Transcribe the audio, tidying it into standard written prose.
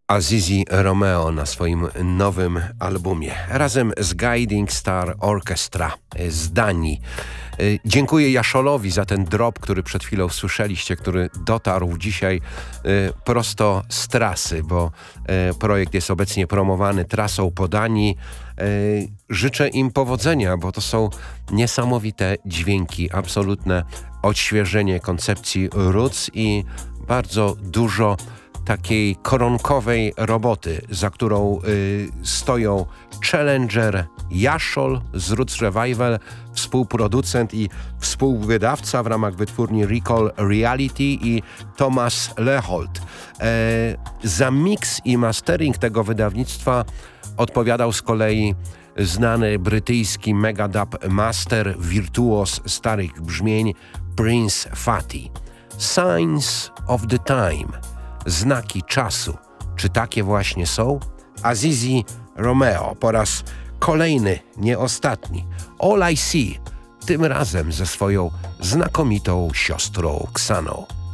Azizi Romeo na swoim nowym albumie razem z Guiding Star Orchestra z Danii. Dziękuję Jaszolowi za ten drop, który przed chwilą słyszeliście, który dotarł dzisiaj prosto z trasy, bo projekt jest obecnie promowany trasą po Danii. Życzę im powodzenia, bo to są niesamowite dźwięki, absolutne odświeżenie koncepcji roots i bardzo dużo takiej koronkowej roboty, za którą stoją Challenger, Jaszol z Roots Revival, współproducent i współwydawca w ramach wytwórni Recall Reality i Thomas Leholt. Za mix i mastering tego wydawnictwa odpowiadał z kolei znany brytyjski megadub master, wirtuos starych brzmień Prince Fatty. Signs of the Time. Znaki czasu. Czy takie właśnie są? Azizi Romeo po raz kolejny, nie ostatni. All I See, tym razem ze swoją znakomitą siostrą Xaną.